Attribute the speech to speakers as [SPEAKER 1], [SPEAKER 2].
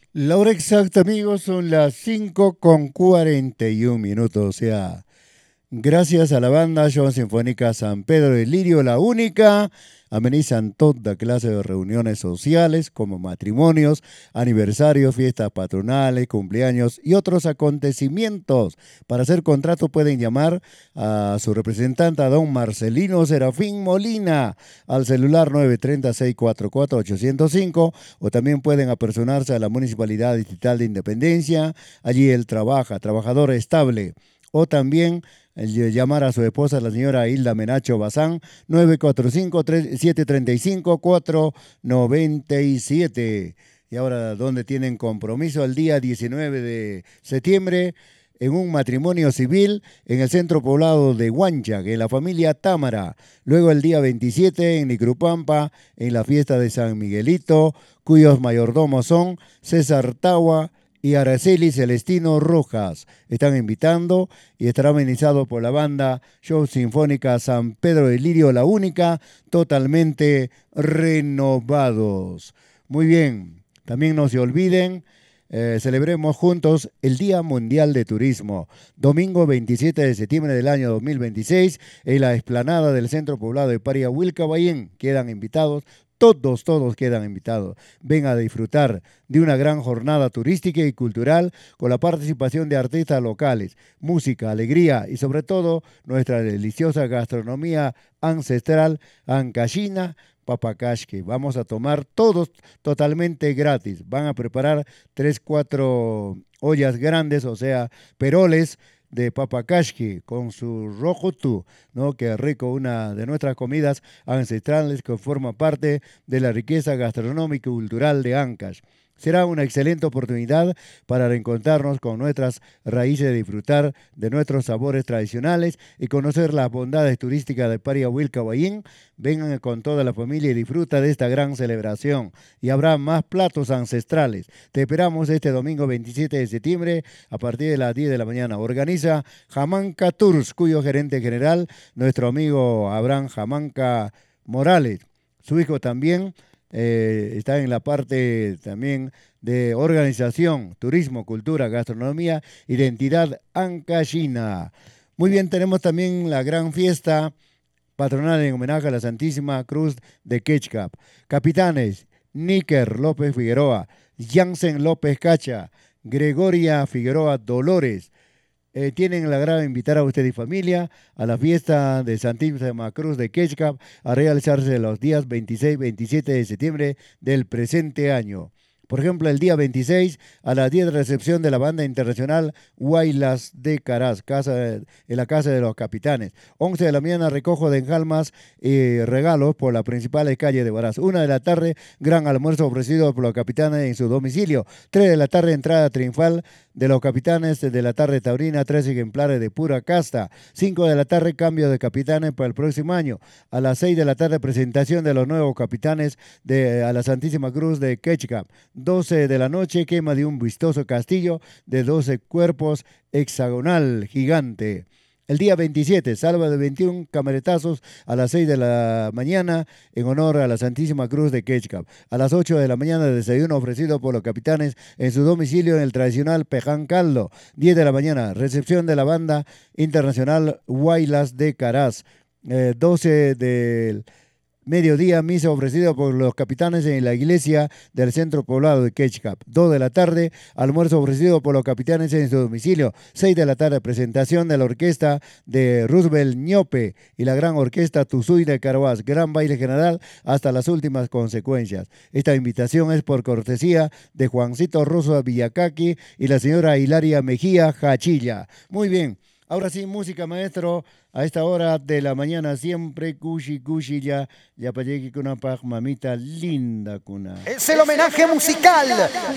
[SPEAKER 1] La hora exacta, amigos, son las 5:41. O sea, gracias a la banda Joven Sinfónica San Pedro de Lirio, la única, amenizan toda clase de reuniones sociales como matrimonios, aniversarios, fiestas patronales, cumpleaños y otros acontecimientos. Para hacer contrato pueden llamar a su representante, a don Marcelino Serafín Molina, al celular 930-644-805, o también pueden apersonarse a la Municipalidad Distrital de Independencia. Allí él trabaja, trabajador estable. O también llamar a su esposa, la señora Hilda Menacho Bazán, 945-735-497. Y ahora, donde tienen compromiso el día 19 de septiembre, en un matrimonio civil en el centro poblado de Huanchac, en la familia Támara. Luego el día 27 en Nicrupampa, en la fiesta de San Miguelito, cuyos mayordomos son César Tawa y Araceli Celestino Rojas. Están invitando y estará amenizado por la banda Show Sinfónica San Pedro de Lirio, la única, totalmente renovados. Muy bien, también no se olviden, celebremos juntos el Día Mundial de Turismo, domingo 27 de septiembre del año 2026, en la explanada del Centro Poblado de Pariahuilca-Bayén. Quedan invitados. Todos quedan invitados. Ven a disfrutar de una gran jornada turística y cultural con la participación de artistas locales, música, alegría y sobre todo nuestra deliciosa gastronomía ancestral ancashina, papacashque. Vamos a tomar todos totalmente gratis. Van a preparar 3, 4 ollas grandes, o sea, peroles de papacashki con su rojotu, ¿no? Que es rico, una de nuestras comidas ancestrales que forma parte de la riqueza gastronómica y cultural de Ancash. Será una excelente oportunidad para reencontrarnos con nuestras raíces, disfrutar de nuestros sabores tradicionales y conocer las bondades turísticas de Pariahuilca-Bayén. Vengan con toda la familia y disfruta de esta gran celebración. Y habrá más platos ancestrales. Te esperamos este domingo 27 de septiembre a partir de las 10 de la mañana. Organiza Jamanca Tours, cuyo gerente general, nuestro amigo Abraham Jamanca Morales. Su hijo también está en la parte también de organización, turismo, cultura, gastronomía, identidad ancashina. Muy bien, tenemos también la gran fiesta patronal en homenaje a la Santísima Cruz de Quechcap. Capitanes, Níker López Figueroa, Jansen López Cacha, Gregoria Figueroa Dolores. Tienen el agrado de invitar a usted y familia a la fiesta de Santísima Cruz de Quechcap a realizarse los días 26 y 27 de septiembre del presente año. Por ejemplo, el día 26 a las 10 recepción de la banda internacional Huaylas de Caraz, en la Casa de los Capitanes. 11 de la mañana recojo de enjalmas y regalos por las principales calles de Huaraz. 1 de la tarde, gran almuerzo ofrecido por los capitanes en su domicilio. 3 de la tarde, entrada triunfal de los capitanes de la tarde taurina, 3 ejemplares de pura casta. 5 de la tarde, cambio de capitanes para el próximo año. A las 6 de la tarde, presentación de los nuevos capitanes a la Santísima Cruz de Quechcap. 12 de la noche, quema de un vistoso castillo de 12 cuerpos hexagonal gigante. El día 27, salva de 21 camaretazos a las 6 de la mañana en honor a la Santísima Cruz de Quechcap. A las 8 de la mañana, desayuno ofrecido por los capitanes en su domicilio en el tradicional Peján Caldo. 10 de la mañana, recepción de la banda internacional Huaylas de Caraz. 12 del mediodía, misa ofrecida por los capitanes en la iglesia del centro poblado de Quechcap. 2 de la tarde, almuerzo ofrecido por los capitanes en su domicilio. 6 de la tarde, presentación de la orquesta de Roosevelt Ñope y la gran orquesta Tuzuy de Carhuaz. Gran baile general hasta las últimas consecuencias. Esta invitación es por cortesía de Juancito Rosso Villacaqui y la señora Hilaria Mejía Jachilla. Muy bien. Ahora sí, música, maestro, a esta hora de la mañana siempre, cushi, ya para llegar con una mamita linda, cuna.
[SPEAKER 2] Es el homenaje musical